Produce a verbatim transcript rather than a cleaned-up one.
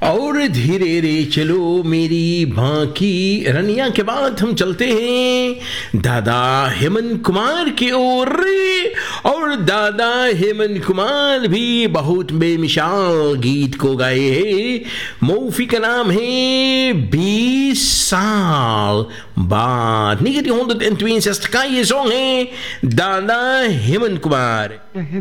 और धीरे रे चलो मेरी बांकी रनिया के बाद हम चलते हैं दादा हेमंत कुमार की ओर। और दादा हेमंत कुमार भी बहुत बेमिसाल गीत को गाए हैं। मूवी का नाम है बीस साल बाद। negentien honderdtweeënzestig का ये सॉन्ग है दादा हेमंत कुमार।